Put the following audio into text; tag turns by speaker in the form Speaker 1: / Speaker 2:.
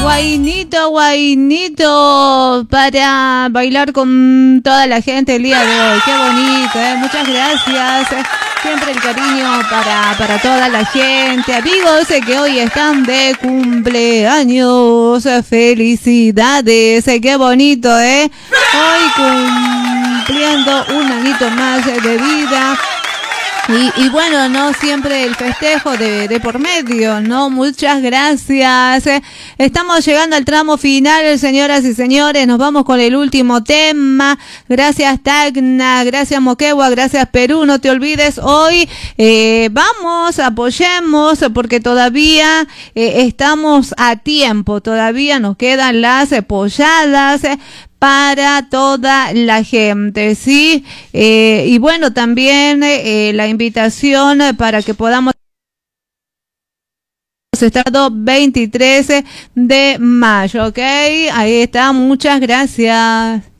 Speaker 1: Guainito, guainito, para bailar con toda la gente el día de hoy. Qué bonito, muchas gracias. Siempre el cariño para toda la gente. Amigos que hoy están de cumpleaños. Felicidades, qué bonito, Hoy cumpliendo un añito más de vida. Y bueno, no siempre el festejo de por medio, ¿no? Muchas gracias. Estamos llegando al tramo final, señoras y señores. Nos vamos con el último tema. Gracias, Tacna. Gracias, Moquegua. Gracias, Perú. No te olvides, hoy vamos, apoyemos, porque todavía estamos a tiempo. Todavía nos quedan las polladas para toda la gente, ¿sí? Y bueno, también la invitación para que podamos estar 23 de mayo, ¿ok? Ahí está, muchas gracias.